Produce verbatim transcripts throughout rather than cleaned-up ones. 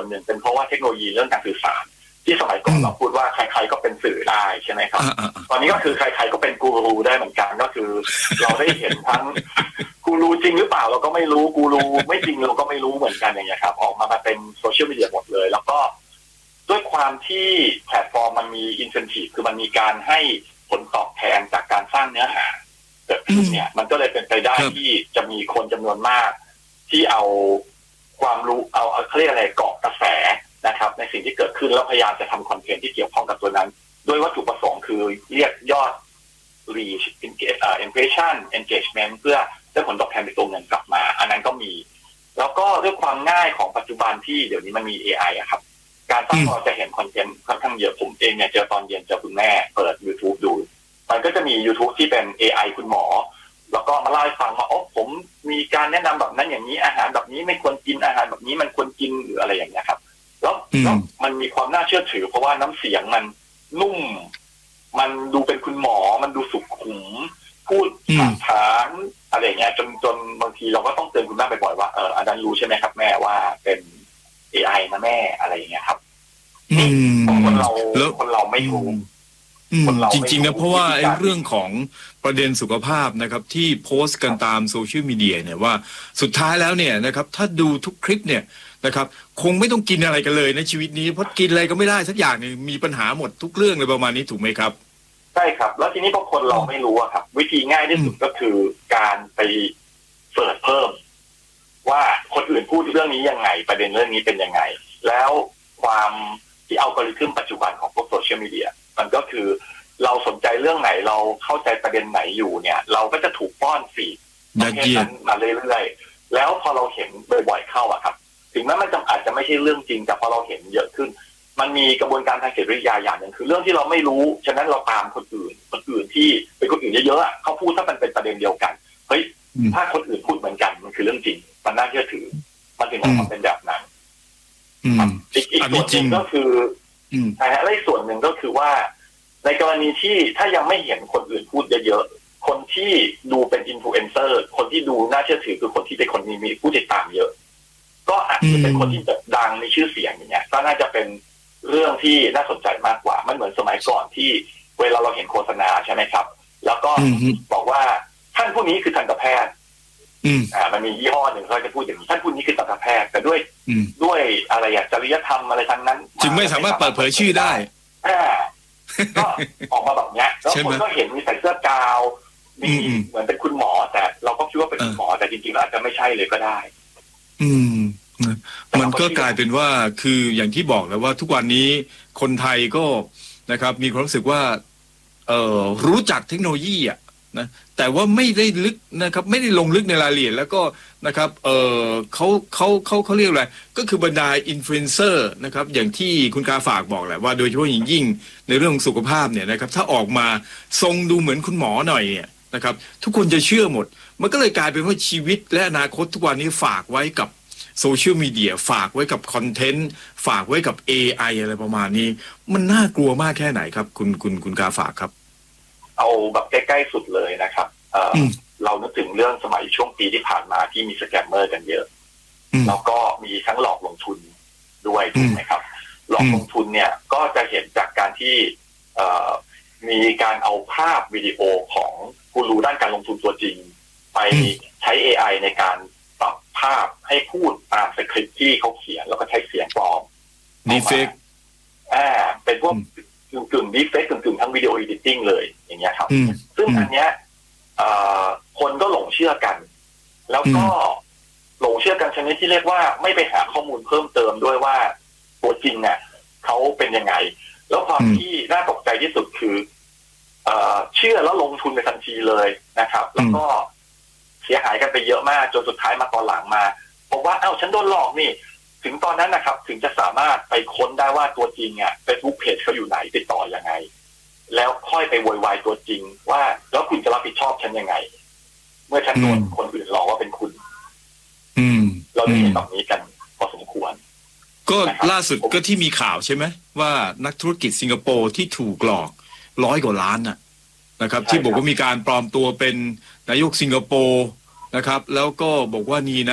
หนึ่งเป็นเพราะว่าเทคโนโลยีเรื่องการสื่อสารที่สมัยก่อนเราพูดว่าใครๆก็เป็นสื่อได้ใช่ไหมครับตอนนี้ก็คือใครๆก็เป็นกูรูได้เหมือนกันก็คือเราได้เห็นทั้งกูรูจริงหรือเปล่าเราก็ไม่รู้กูรูไม่จริงเราก็ไม่รู้เหมือนกันอย่างเงี้ยครับออกมาเป็นโซเชียลมีเดียหมดเลยแล้วก็ด้วยความที่แพลตฟอร์มมันมีอินเซนทีฟคือมันมีการให้ผลตอบแทนจากการสร้างเนื้อหาเกิดขึ้นเนี่ยมันก็เลยเป็นไปได้ที่จะมีคนจำนวนมากที่เอาความรู้เอาเขาเรียกอะไรเกาะกระแสนะครับในสิ่งที่เกิดขึ้นแล้วพยายามจะทำคอนเทนต์ที่เกี่ยวข้องกับตัวนั้นโดยวัตถุประสงค์คือเรียกยอด reach impression engagement เพื่อได้ผลตอบแทนเป็นตัวเงินกลับมาอันนั้นก็มีแล้วก็ด้วยความง่ายของปัจจุบันที่เดี๋ยวนี้มันมี เอ ไอ อะครับการสร้างเราจะเห็นคอนเทนต์ค่อนข้างเยอะผมเองเนี่ยเจอตอนเย็นเจอคุณแม่เปิด YouTube ดูมันก็จะมี YouTube ที่เป็น เอ ไอ คุณหมอแล้วก็มาเล่าให้ฟังว่าโอ้ผมมีการแนะนำแบบนั้นอย่างนี้อาหารแบบนี้ไม่ควรกินอาหารแบบนี้มันควรกินหรืออะไรอย่างเงี้ยครับแล้วมันมีความน่าเชื่อถือเพราะว่าน้ำเสียงมันนุ่มมันดูเป็นคุณหมอมันดูสุขุมพูดถามถามอะไรอย่างเงี้ยจนจนบางทีเราก็ต้องเตือนคุณแม่บ่อยๆว่าเอออันนั้นรู้ใช่ไหมครับแม่ว่าเป็น เอ ไอ นะแม่อะไรอย่างเงี้ยครับคนเราคนเราไม่รู้จริงๆนะเพราะว่าไอ้เรื่องของประเด็นสุขภาพนะครับที่โพสต์กันตามโซเชียลมีเดียเนี่ยว่าสุดท้ายแล้วเนี่ยนะครับถ้าดูทุกคลิปเนี่ยนะครับคงไม่ต้องกินอะไรกันเลยในชีวิตนี้เพราะกินอะไรก็ไม่ได้สักอย่างนึงมีปัญหาหมดทุกเรื่องเลยประมาณนี้ถูกไหมครับใช่ครับแล้วทีนี้พอคนเราไม่รู้อะครับวิธีง่ายที่สุดก็คือการไปเสิร์ชเพิ่มว่าคนอื่นพูดเรื่องนี้ยังไงประเด็นเรื่องนี้เป็นยังไงแล้วความที่อัลกอริทึมปัจจุบันของพวกโซเชียลมีเดียมันก็คือเราสนใจเรื่องไหนเราเข้าใจประเด็นไหนอยู่เนี่ยเราก็จะถูกป้อนฟีดประเภทนั้นมาเรื่อยๆแล้วพอเราเห็นบ่อยๆเข้าอะครับถึงแม้มันจะอาจจะไม่ใช่เรื่องจริงแต่พอเราเห็นเยอะขึ้นมันมีกระบวนการทางจิตวิทยาอย่างหนึ่งคือเรื่องที่เราไม่รู้ฉะนั้นเราตามคนอื่นคนอื่นที่เป็นคนอื่นเยอะๆเขาพูดถ้ามันเป็นประเด็นเดียวกันเฮ้ยถ้าคนอื่นพูดเหมือนกันมันคือเรื่องจริงมันน่าเชื่อถือมันถึงออกมาเป็นแบบนั้นอีกอีกส่วนหนึ่งก็คือใช่ฮะและอีกส่วนหนึ่งก็คือว่าในกรณีที่ถ้ายังไม่เห็นคนอื่นพูดเยอะๆคนที่ดูเป็นอินฟลูเอนเซอร์คนที่ดูน่าเชื่อถือคือคนที่เป็นคนมีมีผู้ติดตามเยอะก็อาจจะเป็นคนที่ดังในชื่อเสียงอย่างเงี้ยก็น่าจะเป็นเรื่องที่น่าสนใจมากกว่ามันเหมือนสมัยก่อนที่เวลาเราเห็นโฆษณาใช่ไหมครับแล้วก็บอกว่าท่านผู้นี้คือทันตแพทย์อ่ามันมียี่ห้อหนึ่งเขาจะพูดอย่างนี้ท่านผู้นี้คือทันตแพทย์แต่ด้วยด้วยอะไรอย่างจริยธรรมอะไรทั้งนั้นจึงไม่สามารถเปิดเผยชื่อได้อ่าก็ออกมาแบบนี้แล้วคนก็เห็นมีใส่เสื้อกาวมีเหมือนเป็นคุณหมอแต่เราก็คิดว่าเป็นคุณหมอแต่จริงๆแล้วอาจจะไม่ใช่เลยก็ได้อืมมันก็กลายเป็นว่าคืออย่างที่บอกแล้วว่าทุกวันนี้คนไทยก็นะครับมีความรู้สึกว่าเอ่อรู้จักเทคโนโลยีอ่ะนะแต่ว่าไม่ได้ลึกนะครับไม่ได้ลงลึกในรายละเอียดแล้วก็นะครับเออเขาเขาเขาเขาเรียกอะไรก็คือบรรดาอินฟลูเอนเซอร์นะครับอย่างที่คุณกาฝากบอกแหละว่าโดยเฉพาะอย่างยิ่งในเรื่องสุขภาพเนี่ยนะครับถ้าออกมาทรงดูเหมือนคุณหมอหน่อยเนี่ยนะครับทุกคนจะเชื่อหมดมันก็เลยกลายเป็นว่าชีวิตและอนาคตทุกวันนี้ฝากไว้กับโซเชียลมีเดียฝากไว้กับคอนเทนต์ฝากไว้กับ เอ ไอ อะไรประมาณนี้มันน่ากลัวมากแค่ไหนครับคุณคุณคุณกาฝากครับเอาแบบใกล้ๆสุดเลยนะครับเอ่อเรานึกถึงเรื่องสมัยช่วงปีที่ผ่านมาที่มีสแกมเมอร์กันเยอะแล้วก็มีทั้งหลอกลงทุนด้วยถูกไหมครับหลอกลงทุนเนี่ยก็จะเห็นจากการที่เอ่อมีการเอาภาพวิดีโอของกูรูด้านการลงทุนตัวจริงไปใช้ เอ ไอ ในการปรับภาพให้พูดตามสคริปต์ที่เขาเขียนแล้วก็ใช้เสียงปลอมดีเฟกอ่าเป็นพวกกึ่งกึ่งดีเฟกกึ่งกึ่งทั้งวิดีโอเอดิติ้งเลยอย่างเงี้ยครับซึ่งอันเนี้ยคนก็หลงเชื่อกันแล้วก็หลงเชื่อกันชนิดที่เรียกว่าไม่ไปหาข้อมูลเพิ่มเติมด้วยว่าตัวจริงเนี่ยเขาเป็นยังไงแล้วความที่น่าตกใจที่สุดคือเชื่อแล้วลงทุนไปทันทีเลยนะครับแล้วก็เสียหายกันไปเยอะมากจนสุดท้ายมาตอนหลังมาบอกว่าเอ้าฉันโดนหลอกนี่ถึงตอนนั้นนะครับถึงจะสามารถไปค้นได้ว่าตัวจริงอ่ะ Facebook Page เขาอยู่ไหนติดต่อยังไงแล้วค่อยไปโวยวายตัวจริงว่าแล้วคุณจะรับผิดชอบฉันยังไงเมื่อฉันโดนคนอื่นหลอกว่าเป็นคุณอืมเราได้เห็นแบบนี้กันพอสมควรก็ล่าสุดก็ที่มีข่าวใช่ไหมว่านักธุรกิจสิงคโปร์ที่ถูกหลอกร้อยกว่าล้านน่ะนะครับที่บอกว่ามีการปลอมตัวเป็นนายกสิงคโปร์นะครับแล้วก็บอกว่านี่นะ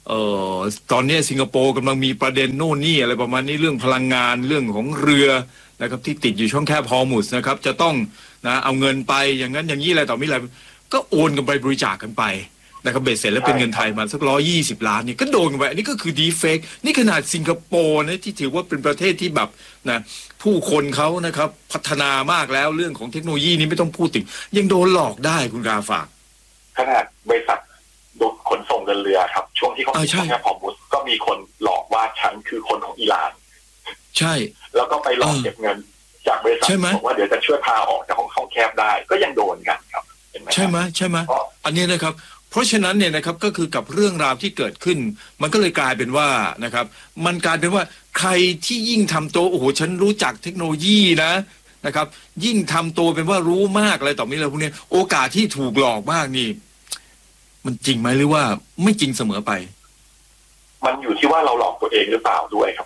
เอ่อตอนนี้สิงคโปร์กำลังมีประเด็นโน่นนี่อะไรประมาณนี้เรื่องพลังงานเรื่องของเรือนะครับที่ติดอยู่ช่องแคบฮอร์มุซนะครับจะต้องนะเอาเงินไปอย่างนั้นอย่างนี้อะไรต่อมีอะไรก็โอนกันไปบริจาคกันไปนะครับเบ็ดเสร็จแล้วเป็นเงินไทยมาสักร้อยยี่สิบล้านนี่ก็โดนกันไปอันนี้ก็คือดีเฟกนี่ขนาดสิงคโปร์นะที่ถือว่าเป็นประเทศที่แบบนะผู้คนเขานะครับพัฒนามากแล้วเรื่องของเทคโนโลยีนี้ไม่ต้องพูดถึงยังโดนหลอกได้คุณกาฝากขนาดบริษัทโดนขนส่งเดินเรือครับช่วงที่เขาใช่แค่พอมุสก็มีคนหลอกว่าฉันคือคนของอิหร่านใช่แล้วก็ไปหลอกเก็บเงินจากบริษัทบอกว่าเดี๋ยวจะช่วยพาออกจากห้องช่องแคบได้ก็ยังโดนกันครับใช่ไหมใช่ไหมอันนี้นะครับเพราะฉะนั้นเนี่ยนะครับก็คือกับเรื่องราวที่เกิดขึ้นมันก็เลยกลายเป็นว่านะครับมันกลายเป็นว่าใครที่ยิ่งทำตัวโอ้โหฉันรู้จักเทคโนโลยีนะนะครับยิ่งทำตัวเป็นว่ารู้มากอะไรต่อมีอะไรพวกนี้โอกาสที่ถูกหลอกมากนี่มันจริงไหมหรือว่าไม่จริงเสมอไปมันอยู่ที่ว่าเราหลอกตัวเองหรือเปล่าด้วยครับ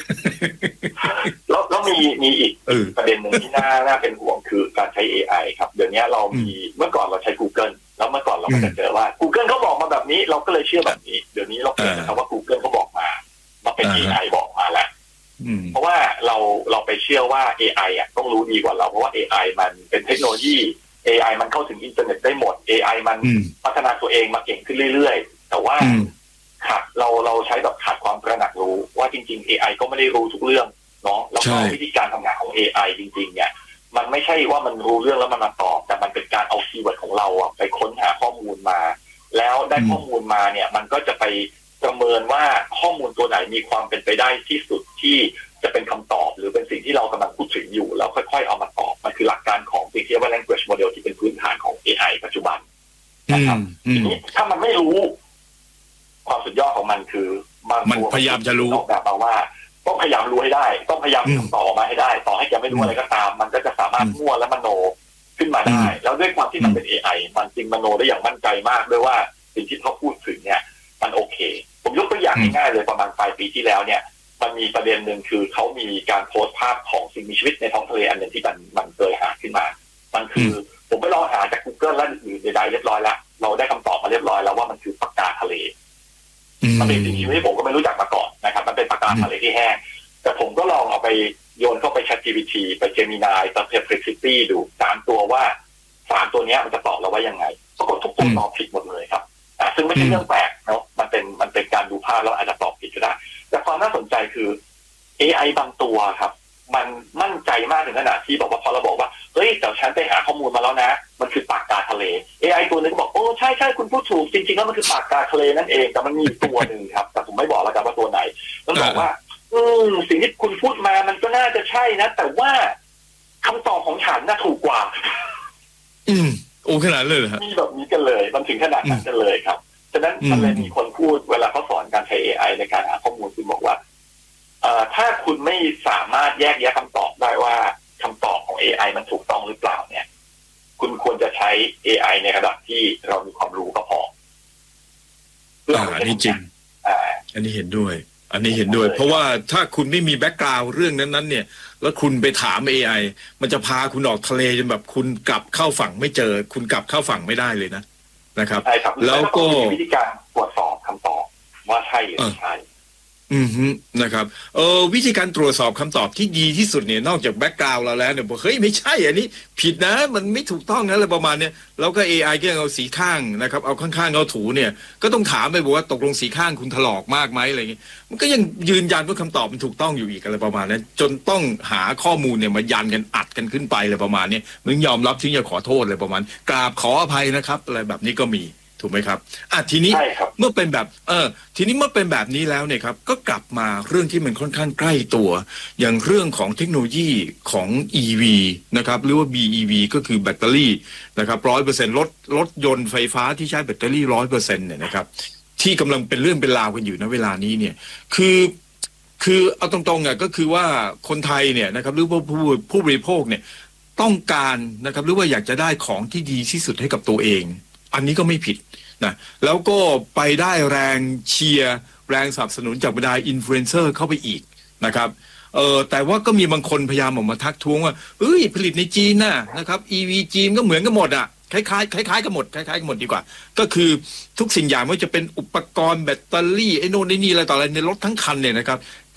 แล้วแล้วมีมีอีกประเด็นหนึ่งที่น่าน่าเป็นห่วงคือการใช้ เอ ไอ ครับเดี๋ยวนี้เรามีเมื่อก่อนเราใช้ Google แล้วเมื่อก่อนเราก็จะเจอว่า Google เขาบอกมาแบบนี้เราก็เลยเชื่อแบบนี้เดี๋ยวนี้เราเปลี่ยนนะครับว่า Google เขาบอกมามาเป็น เอ ไอ บอกมาแล้วเพราะว่าเราเราไปเชื่อว่า เอ ไอ อ่ะต้องรู้ดีกว่าเราเพราะว่า เอ ไอ มันเป็นเทคโนโลยี เอ ไอ มันเข้าถึงอินเทอร์เน็ตได้หมด เอ ไอ มันพัฒนาตัวเองมาเก่งขึ้นเรื่อยๆแต่ว่าขาดเราเราใช้แบบขาดความตระหนักรู้ว่าจริงๆ เอ ไอ ก็ไม่ได้รู้ทุกเรื่องเนาะแล้วก็วิธีการทำงานของ เอ ไอ จริงๆเนี่ยมันไม่ใช่ว่ามันรู้เรื่องแล้วมันมาตอบแต่มันเป็นการเอาคีย์เวิร์ดของเราอะไปค้นหาข้อมูลมาแล้วได้ข้อมูลมาเนี่ยมันก็จะไปประเมินว่าข้อมูลตัวไหนมีความเป็นไปได้ที่สุดที่จะเป็นคำตอบหรือเป็นสิ่งที่เรากำลังพูดถึงอยู่แล้วค่อยๆเอามาตอบมันคือหลักการของสิ่งที่เรียกว่า language model ที่เป็นพื้นฐานของ เอ ไอ ปัจจุบันนะครับทีนี้ถ้ามันไม่รู้ความสุดยอดของมันคือมันพยายามจะรู้ออกแบบมาว่าต้องพยายามรู้ให้ได้ต้องพยายามทำต่อมาให้ได้ต่อให้แกไม่รู้อะไรก็ตามมันก็จะสามารถมั่วและมโนขึ้นมาได้แล้วด้วยความที่มันเป็น เอ ไอ มันจริงมโนได้อย่างมั่นใจมากด้วยว่าสิ่งที่เขาพูดถึงเนี่ยมันโอเคผมยกตัวอย่างง่ายๆเลยประมาณปลายปีที่แล้วเนี่ยมันมีประเด็นหนึ่งคือเขามีการโพสต์ภาพของสิ่งมีชีวิตในท้องทะเลอันหนึ่งที่มันมันเคยหาขึ้นมามันคือผมไปลองหาจาก Google แล้วหรือใดๆเรียบร้อยแล้วเราได้คำตอบมาเรียบร้อยแล้วว่ามันคือปะกาทะเลมันเป็นสิ่งที่ผมก็ไม่รู้จักมาก่อนนะครับมันเป็นปะกาทะเลที่แห้งแต่ผมก็ลองเอาไปโยนเข้าไป ChatGPT ไป Gemini ไป Perplexity ดูสามตัวว่าสามตัวนี้มันจะตอบเราว่ายังไงปรากฏทุกตัวตอบผิดหมดเลยครับซึ่งไม่ใช่เรื่องแปลกเนาะมันเป็นมันเป็นการดูภาพแล้วอาจจะตอบผิดก็ได้แต่ความน่าสนใจคือ เอ ไอ บางตัวครับมันมั่นใจมากถึงขนาดที่บอกว่าพอเราบอกว่าเฮ้ยแต่ฉันไปหาข้อมูลมาแล้วนะมันคือปากกาทะเล เอ ไอ ตัวนึงก็บอกโอ้ใช่ใช่คุณพูดถูกจริงๆแล้วมันคือปากกาทะเลนั่นเองแต่มันมีตัวหนึ่งครับแต่ผมไม่บอกแล้วกันว่าตัวไหนแล้วบอกว่าอืมสิ่งที่คุณพูดมามันก็น่าจะใช่นะแต่ว่าคำตอบของฉันน่าถูกกว่าอืมโอ้ขนาดเลยเหรอมีแบบนี้กันเลยมันถึงขนาดนั้นกันเลยครับฉะนั้นมันเลยมีคนพูดเวลาเขาสอนการใช้ เอ ไอ ในการหาข้อมูลคุณบอกว่าเอ่อถ้าคุณไม่สามารถแยกแยะคำตอบได้ว่าคำตอบของ เอ ไอ มันถูกต้องหรือเปล่าเนี่ยคุณควรจะใช้ เอ ไอ ในระดับที่เรามีความรู้ก็พออ่าอันนี้จริงอ่าอันนี้เห็นด้วยอันนี้เห็นด้วยเพราะว่าถ้าคุณไม่มีแบ็กกราวด์เรื่องนั้นๆเนี่ยแล้วคุณไปถาม เอ ไอ มันจะพาคุณออกทะเลจนแบบคุณกลับเข้าฝั่งไม่เจอคุณกลับเข้าฝั่งไม่ได้เลยนะนะครับใช่ครับแล้วก็วิธีการตรวจสอบคำตอบว่าใช่หรือไม่ใช่อืมฮึนะครับเออวิธีการตรวจสอบคำตอบที่ดีที่สุดเนี่ยนอกจากแบ็กกราวด์เราแล้วเนี่ยบอกเฮ้ยไม่ใช่อันนี้ผิดนะมันไม่ถูกต้องนะอะไรประมาณเนี้ยแล้วก็ เอ ไอ ก็เอาสีข้างนะครับเอาข้างๆเอาถูเนี่ยก็ต้องถามไปบอกว่าตกลงสีข้างคุณถลอกมากไหมอะไรเงี้ยมันก็ยังยืนยันว่าคำตอบมันถูกต้องอยู่อีกอะไรประมาณนั้นจนต้องหาข้อมูลเนี่ยมายันกันอัดกันขึ้นไปอะไรประมาณนี้มึงยอมรับที่จะขอโทษอะไรประมาณกราบขออภัยนะครับอะไรแบบนี้ก็มีถูกไหมครับอ่ะทีนี้เมื่อเป็นแบบเออทีนี้เมื่อเป็นแบบนี้แล้วเนี่ยครับก็กลับมาเรื่องที่มันค่อนข้างใกล้ตัวอย่างเรื่องของเทคโนโลยีของ อี วี นะครับหรือว่า บี อี วี ก็คือแบตเตอรี่นะครับ ร้อยเปอร์เซ็นต์ รถรถยนต์ไฟฟ้าที่ใช้แบตเตอรี่ ร้อยเปอร์เซ็นต์ เนี่ยนะครับที่กำลังเป็นเรื่องเป็นราวกันอยู่ณเวลานี้เนี่ยคือคือเอาตรงๆอ่ะก็คือว่าคนไทยเนี่ยนะครับหรือว่าผู้ผู้บริโภคเนี่ยต้องการนะครับหรือว่าอยากจะได้ของที่ดีที่สุดให้กับตัวเองอันนี้ก็ไม่ผิดนะแล้วก็ไปได้แรงเชียร์แรงสนับสนุนจากบรรดาอินฟลูเอนเซอร์เข้าไปอีกนะครับเออแต่ว่าก็มีบางคนพยายามออกมาทักท้วงว่าเอ้ยผลิตในจีนน่ะนะครับ อี วี จีนก็เหมือนกันหมดอ่ะคล้ายๆคล้ายๆกันหมดคล้ายๆกันหมดดีกว่าก็คือทุกสิ่งอย่างไม่ว่าจะเป็นอุปกรณ์แบตเตอรี่ไอ้โน่นไอ้นี่อะไรต่ออะไรในรถทั้งคันเนี่ยนะครับ